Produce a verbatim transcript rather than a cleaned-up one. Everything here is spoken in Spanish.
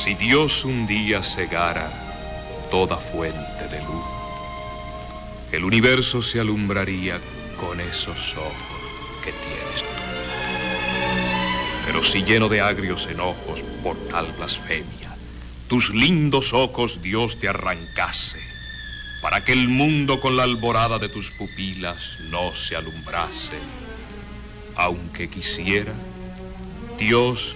Si Dios un día cegara toda fuente de luz, el universo se alumbraría con esos ojos que tienes tú. Pero si lleno de agrios enojos por tal blasfemia, tus lindos ojos Dios te arrancase, para que el mundo con la alborada de tus pupilas no se alumbrase, aunque quisiera, Dios